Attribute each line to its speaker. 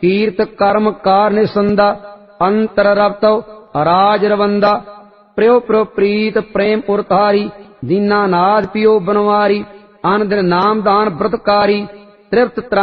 Speaker 1: ਕੀਰਤ ਕਰਮ ਕਾਰ ਨਿਸੰਦਾ, ਅੰਤਰ ਰਵਤਉ ਰਾਜ ਰਵੰਦਾ। ਪ੍ਰਿਉ ਪ੍ਰਿਉ ਪ੍ਰੀਤ ਪ੍ਰੇਮ ਉਰਤਾਰੀ, ਦੀਨਾ ਨਾਦ ਪਿਓ ਬਨਵਾਰੀ। ਅਨ ਦਿਨ ਨਾਮ ਦਾਨ ਬ੍ਰਤਕਾਰੀ, ਤ੍ਰਿਪਤ